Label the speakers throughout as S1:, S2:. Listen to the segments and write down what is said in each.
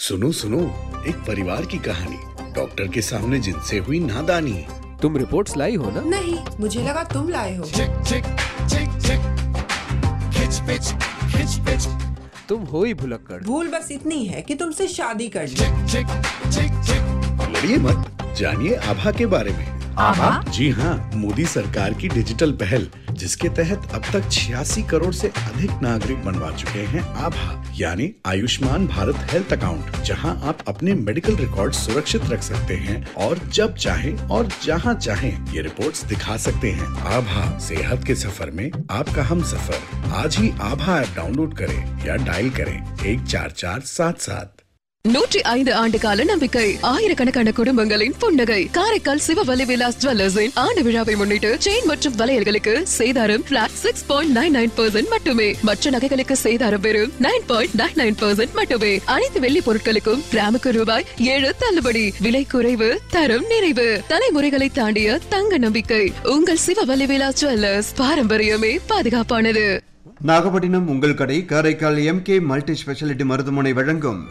S1: सुनो सुनो, एक परिवार की कहानी। डॉक्टर के सामने जिनसे हुई नादानी।
S2: तुम रिपोर्ट्स लाई हो ना?
S3: नहीं, मुझे लगा तुम लाए हो।
S4: चिक चिक चिक चिक खिच पिच खिच पिच।
S2: तुम हो ही भुलक्कड़।
S3: भूल बस इतनी है कि तुमसे शादी कर ली।
S4: चिक चिक चिक चिक।
S1: लड़िए मत, जानिए आभा के बारे में।
S3: आभा?
S1: जी हाँ, मोदी सरकार की डिजिटल पहल, जिसके तहत अब तक 86 करोड़ से अधिक नागरिक बनवा चुके हैं आभा, यानी आयुष्मान भारत हेल्थ अकाउंट, जहां आप अपने मेडिकल रिकॉर्ड सुरक्षित रख सकते हैं और जब चाहें और जहां चाहें ये रिपोर्ट्स दिखा सकते हैं। आभा, सेहत के सफर में आपका हम सफर। आज ही आभा ऐप डाउनलोड करें या डायल करें 14477।
S5: 105 ஆண்டு கால நம்பிக்கை, ஆயிரக்கணக்கான குடும்பங்களின் புன்னகை. காரைக்கால் சிவவலி விலாஸ் ஜுவல்லர்ஸின் ஆண்டு விழாவை முன்னிட்டு செயின் மற்றும் வளையல்களுக்கு சேதாரம் பிளாட் 6.99% மட்டுமே. மற்ற நகைகளுக்கு சேதாரம் வெறும் 9.99% மட்டுமே. அனைத்து வெள்ளி பொருட்களுக்கும் கிராமுக்கு ரூபாய் 7 தள்ளுபடி. விலை குறைவு, தரம் நிறைவு. தலைமுறைகளை தாண்டிய தங்க நம்பிக்கை. உங்கள் சிவவலி விலாஸ் ஜுவல்லர்ஸ். பாரம்பரியமே பாதுகாப்பானது.
S6: நாகப்பட்டினம் உங்கள் கடை காரைக்கால் எம்கே மல்டி ஸ்பெஷாலிட்டி மருத்துவமனை வழங்கும்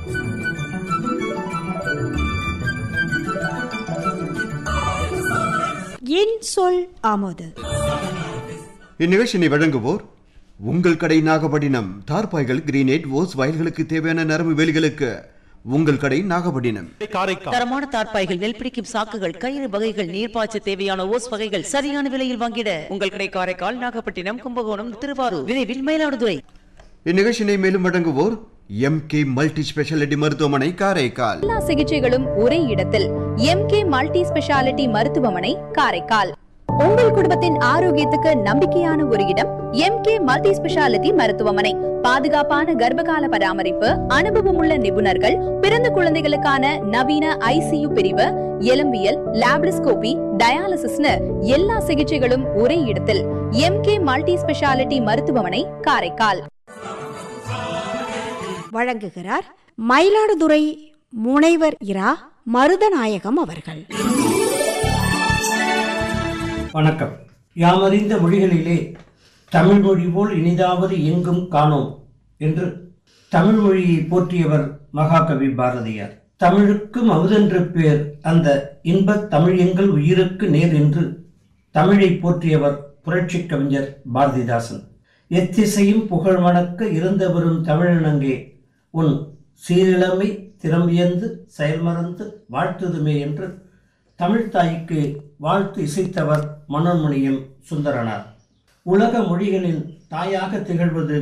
S7: என் சொல் ஆமோது.
S6: இந்நிகழ்ச்சியை வழங்குவோர் உங்கள் கடை நாகப்பட்டினம். தார்பாய்கள், கிரீனேட், ஓஸ் வயல்களுக்கு தேவையான நரம்பு வேலிகளுக்கு உங்கள் கடை நாகப்பட்டினம்.
S8: தரமான தார்பாய்கள், நெல்பிடிக்கும் சாக்குகள், கயிறு வகைகள், நீர்ப்பாய்ச்ச தேவையான ஓஸ் வகைகள் சரியான விலையில் வாங்கிட உங்கள் கடை காரைக்கால், நாகப்பட்டினம், கும்பகோணம், திருவாரூர், விரைவில் மயிலாடுதுறை.
S6: இந்நிகழ்ச்சியை மேலும் வழங்குவோர் எம்கே மல்டி ஸ்பெஷாலிட்டி மருத்துவமனை காரைக்கால்.
S9: எல்லா சிகிச்சைகளும் ஒரே இடத்தில். எம்கே மல்டி ஸ்பெஷாலிட்டி மருத்துவமனை காரைக்கால். உங்கள் குடும்பத்தின் ஆரோக்கியத்துக்கு நம்பிக்கையான ஒரு இடம் எம்கே மல்டி ஸ்பெஷாலிட்டி மருத்துவமனை. பாதுகாப்பான கர்ப்பகால பராமரிப்பு, அனுபவமுள்ள நிபுணர்கள், பிறந்த குழந்தைகளுக்கான நவீன ஐசியு பிரிவு, எலும்பியல், லாப்ரிஸ்கோபி, டயாலிசிஸ்னு எல்லா சிகிச்சைகளும் ஒரே இடத்தில். எம்கே மல்டி ஸ்பெஷாலிட்டி மருத்துவமனை காரைக்கால்.
S7: வழங்குகிறார் மயிலாடுதுறை முனைவர் இரா மருதநாயகம் அவர்கள்.
S10: வணக்கம். யாமறிந்த மொழிகளிலே தமிழ் மொழி போல் இனிதாவது எங்கும் காணோம் என்று தமிழ் மொழியை போற்றியவர் மகாகவி பாரதியார். தமிழுக்கும் அமுதென்று பேர், அந்த இன்பத் தமிழ் எங்கள் உயிருக்கு நேர் என்று தமிழை போற்றியவர் புரட்சி கவிஞர் பாரதிதாசன். எத்திசையும் புகழ் வணக்க இருந்தவரும் தமிழனங்கே, உன் சீரிழமை திறம்பியந்து செயல்மறந்து வாழ்த்துதுமே என்று தமிழ்த்தாய்க்கு வாழ்த்து இசைத்தவர் மனோன்மணியம் சுந்தரனார். உலக மொழிகளின் தாயாக திகழ்வது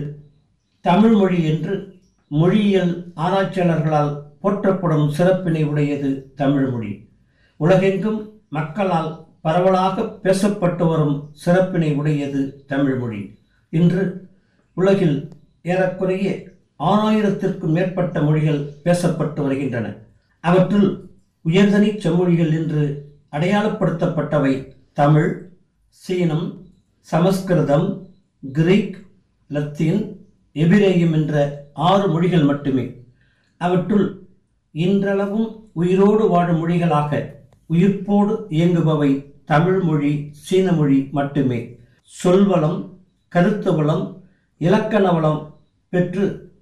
S10: தமிழ் மொழி என்று மொழியியல் ஆராய்ச்சியாளர்களால் போற்றப்படும் சிறப்பினை உடையது தமிழ் மொழி. உலகெங்கும் மக்களால் பரவலாக பேசப்பட்டு வரும் சிறப்பினை உடையது தமிழ் மொழி. இன்று உலகில் ஏறக்குறைய 6000த்திற்கும் மேற்பட்ட மொழிகள் பேசப்பட்டு வருகின்றன. அவற்றுள் உயர்தனி செம்மொழிகள் என்று அடையாளப்படுத்தப்பட்டவை தமிழ், சீனம், சமஸ்கிருதம், கிரீக், லத்தீன், எபிரேயம் என்ற 6 மொழிகள் மட்டுமே. அவற்றுள் இன்றளவும் உயிரோடு வாழும் மொழிகளாக உயிர்ப்போடு இயங்குபவை தமிழ் மொழி, சீன மொழி மட்டுமே. சொல்வளம், கருத்து வளம், இலக்கண வளம் பெற்று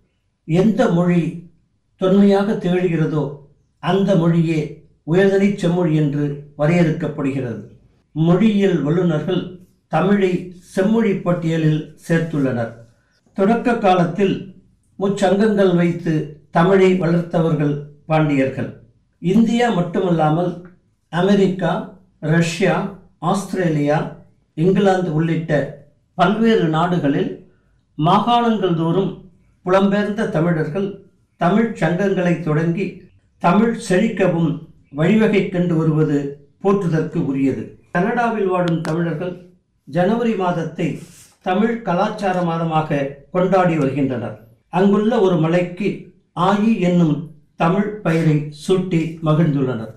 S10: எந்த மொழி தொன்மையாக திகழ்கிறதோ அந்த மொழியே உயர்தனி செம்மொழி என்று வரையறுக்கப்படுகிறது. மொழியியல் வல்லுநர்கள் தமிழை செம்மொழி பட்டியலில் சேர்த்துள்ளனர். தொடக்க காலத்தில் முச்சங்கங்கள் வைத்து தமிழை வளர்த்தவர்கள் பாண்டியர்கள். இந்தியா மட்டுமல்லாமல் அமெரிக்கா, ரஷ்யா, ஆஸ்திரேலியா, இங்கிலாந்து உள்ளிட்ட பல்வேறு நாடுகளில் மாகாணங்கள் தோறும் புலம்பெயர்ந்த தமிழர்கள் தமிழ் சங்கங்களை தொடங்கி தமிழ் செழிக்கவும் வழிவகை கண்டு வருவது போற்றுதற்கு உரியது. கனடாவில் வாழும் தமிழர்கள் ஜனவரி மாதத்தை தமிழ் கலாச்சார மாதமாக கொண்டாடி வருகின்றனர். அங்குள்ள ஒரு மலைக்கு ஆயி என்னும் தமிழ் பெயரை சூட்டி மகிழ்ந்துள்ளனர்.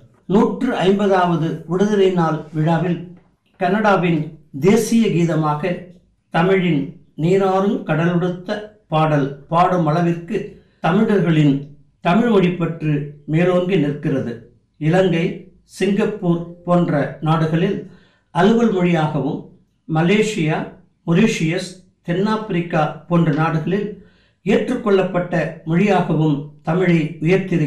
S10: 150வது விடுதலை நாள் விழாவில் கனடாவின் தேசிய கீதமாக தமிழின் நீராறும் கடலுடுத்த பாடல் பாடும் அளவிற்கு தமிழர்களின் தமிழ் மொழி பற்று மேலோங்கி நிற்கிறது. இலங்கை, சிங்கப்பூர் போன்ற நாடுகளில் அலுவல் மொழியாகவும், மலேசியா, மொரீஷியஸ், தென்னாப்பிரிக்கா போன்ற நாடுகளில் ஏற்றுக்கொள்ளப்பட்ட மொழியாகவும் தமிழை உயர்த்தி